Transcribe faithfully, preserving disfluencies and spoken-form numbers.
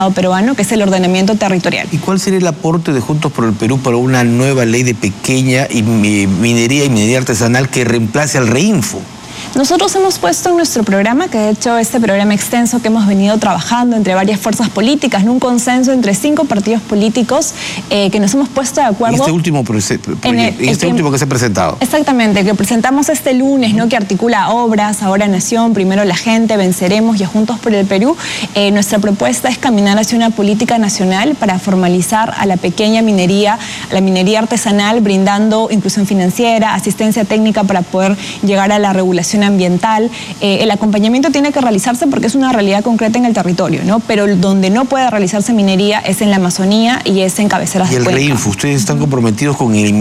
peruano, que es el ordenamiento territorial. ¿Y cuál sería el aporte de Juntos por el Perú para una nueva ley de pequeña y minería y minería artesanal que reemplace al REINFO? Nosotros hemos puesto en nuestro programa, que de hecho este programa extenso que hemos venido trabajando entre varias fuerzas políticas, en un consenso entre cinco partidos políticos, eh, que nos hemos puesto de acuerdo... ¿Y este último, proyecto, en el, ¿y este que, último que se ha presentado? Exactamente, que presentamos este lunes, ¿no? Que articula obras, Ahora Nación, Primero la Gente, Venceremos y Juntos por el Perú. Eh, nuestra propuesta es caminar hacia una política nacional para formalizar a la pequeña minería, a la minería artesanal, brindando inclusión financiera, asistencia técnica para poder llegar a la regulación ambiental. Eh, el acompañamiento tiene que realizarse porque es una realidad concreta en el territorio, ¿no? Pero donde no puede realizarse minería es en la Amazonía y es en cabeceras de cuenca. ¿Y el REINFO? ¿Ustedes están comprometidos con el